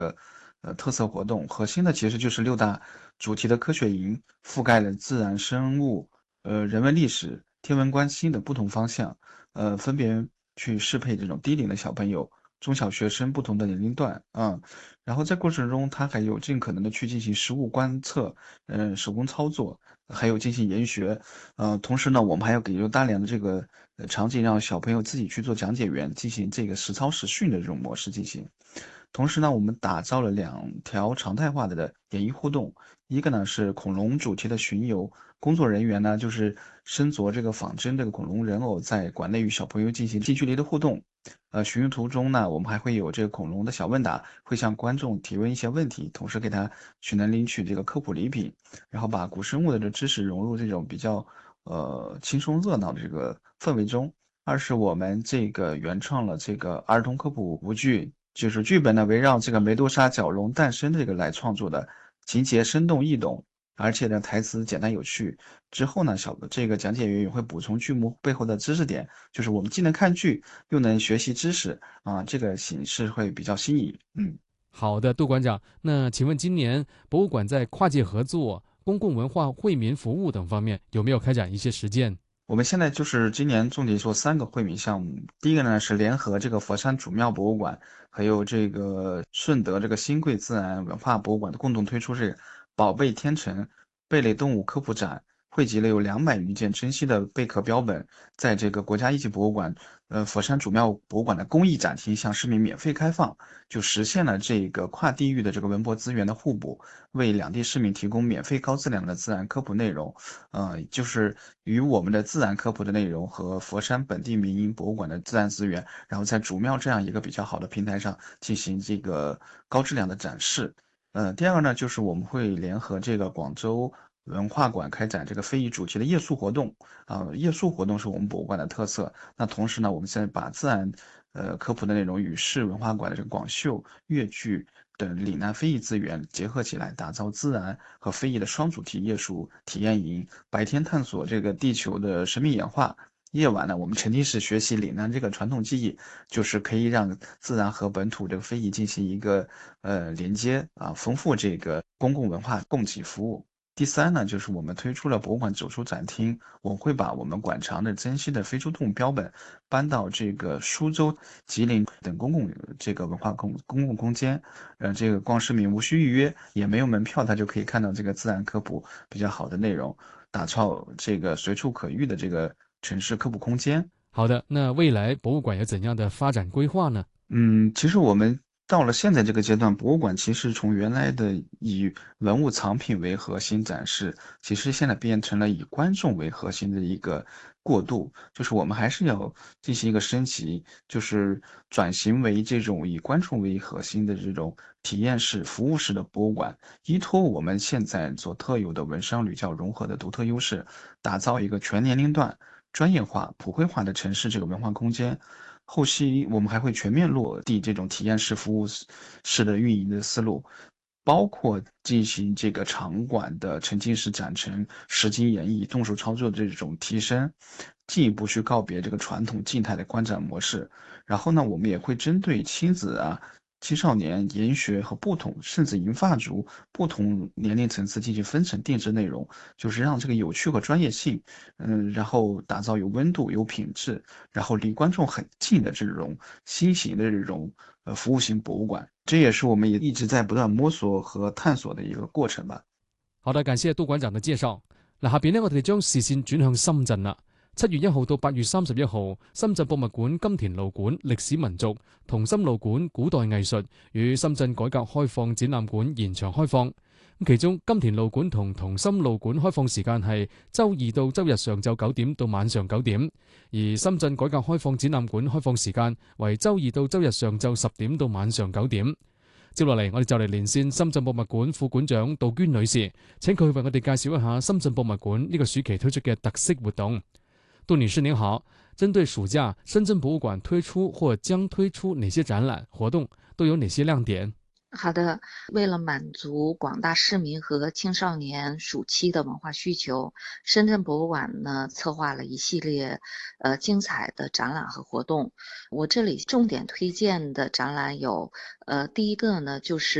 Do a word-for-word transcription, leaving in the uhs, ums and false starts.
呃特色活动。核心的其实就是六大主题的科学营，覆盖了自然、生物、呃人文历史、天文观星的不同方向，呃分别去适配这种低龄的小朋友、中小学生不同的年龄段啊。然后在过程中，它还有尽可能的去进行实物观测，嗯、手工操作，还有进行研学。呃，同时呢，我们还要给出大量的这个呃场景，让小朋友自己去做讲解员，进行这个实操实训的这种模式进行。同时呢，我们打造了两条常态化的的演绎互动，一个呢是恐龙主题的巡游，工作人员呢就是身着这个仿真这个恐龙人偶，在馆内与小朋友进行近距离的互动。呃，巡游途中呢，我们还会有这个恐龙的小问答，会向观众提问一些问题，同时给他去能领取这个科普礼品，然后把古生物的这知识融入这种比较呃轻松热闹的这个氛围中。二是我们这个原创了这个儿童科普舞剧，就是剧本呢围绕这个梅杜莎角龙诞生这个来创作的，情节生动易懂，而且呢台词简单有趣。之后呢，小这个讲解员也会补充剧目背后的知识点，就是我们既能看剧又能学习知识啊，这个形式会比较新颖。嗯。 好的，杜馆长，那请问今年博物馆在跨界合作、公共文化惠民服务等方面有没有开展一些实践？ 我们现在就是今年重点做三个惠民项目。第一个呢是联合这个佛山主庙博物馆，还有这个顺德这个新贵自然文化博物馆的共同推出这个“宝贝天成”贝类动物科普展，汇集了有两百余件珍稀的贝壳标本，在这个国家一级博物馆，呃佛山主庙博物馆的公益展厅向市民免费开放，就实现了这个跨地域的这个文博资源的互补，为两地市民提供免费高质量的自然科普内容。呃，就是与我们的自然科普的内容和佛山本地民营博物馆的自然资源，然后在主庙这样一个比较好的平台上进行这个高质量的展示。呃，第二个呢，就是我们会联合这个广州文化馆开展这个非遗主题的夜宿活动啊、夜宿活动是我们博物馆的特色。那同时呢，我们现在把自然呃科普的内容与市文化馆的这个广绣、粤剧等岭南非遗资源结合起来，打造自然和非遗的双主题夜宿体验营。白天探索这个地球的生命演化，夜晚呢，我们沉浸式学习岭南这个传统技艺，就是可以让自然和本土这个非遗进行一个呃连接啊，丰富这个公共文化供给服务。第三呢，就是我们推出了博物馆走出展厅，我们会把我们馆藏的珍稀的非洲动物标本搬到这个苏州、吉林等公共这个文化公公共空间，呃，这个光市民无需预约，也没有门票，他就可以看到这个自然科普比较好的内容，打造这个随处可遇的这个城市科普空间。 好的，那未来博物馆有怎样的发展规划呢？ 嗯，其实我们到了现在这个阶段，博物馆其实从原来的以文物藏品为核心展示，其实现在变成了以观众为核心的一个过渡，就是我们还是要进行一个升级，就是转型为这种以观众为核心的这种体验式、服务式的博物馆，依托我们现在所特有的文商旅教融合的独特优势，打造一个全年龄段、专业化、普惠化的城市这个文化空间。后期我们还会全面落地这种体验式服务式的运营的思路，包括进行这个场馆的沉浸式展陈、实景演绎、动手操作的这种提升，进一步去告别这个传统静态的观展模式。然后呢，我们也会针对亲子啊、青少年、研学和不同甚至银发族不同年龄层次进行分层定制内容，就是让这个有趣和专业性，嗯，然后打造有温度、有品质。然后离观众很近的这种新型的这种呃服务型博物馆，这也是我们也一直在不断摸索和探索的一个過程吧。 好的，感謝杜館長嘅介紹。嗱，下邊呢，我哋將視線轉向深圳啦。七月一號到八月三十一號，深圳博物館金田路館歷史民族、同心路館古代藝術與深圳改革開放展覽館延長開放。其中金田路館同同心路館開放時間係周二到周日上晝九點到晚上九點，而深圳改革開放展覽館開放時間為周二到周日上晝十點到晚上九點。接落嚟，我哋就嚟連線深圳博物館副館長杜娟女士，請佢為我哋介紹一下深圳博物館呢個暑期推出嘅特色活動。杜女士您好，針對暑假，深圳博物館推出或將推出哪些展覽活動，都有哪些亮點？ 好的，为了满足广大市民和青少年暑期的文化需求，深圳博物馆呢策划了一系列呃精彩的展览和活动。我这里重点推荐的展览有，呃，第一个呢就是